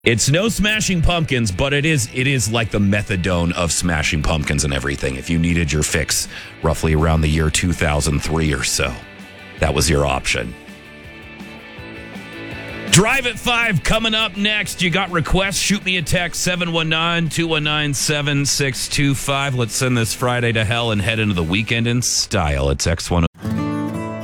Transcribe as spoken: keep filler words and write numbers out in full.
It's no Smashing Pumpkins, but it is it is like the methadone of Smashing Pumpkins and everything. If you needed your fix roughly around the year two thousand three or so, that was your option. Drive at five coming up next. You got requests? Shoot me a text, seven one nine, two one nine, seven six two five. Let's send this Friday to hell and head into the weekend in style. It's X one oh